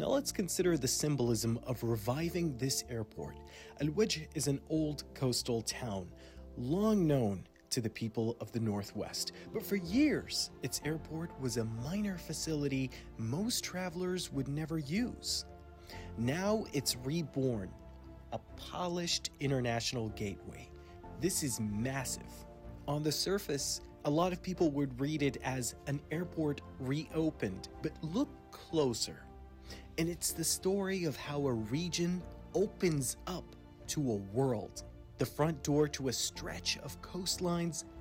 Now let's consider the symbolism of reviving this airport. Al-Wajh is an old coastal town, long known to the people of the Northwest. But for years, its airport was a minor facility most travelers would never use. Now it's reborn, a polished international gateway. This is massive. On the surface, a lot of people would read it as an airport reopened, but look closer. And it's the story of how a region opens up to a world, the front door to a stretch of coastlines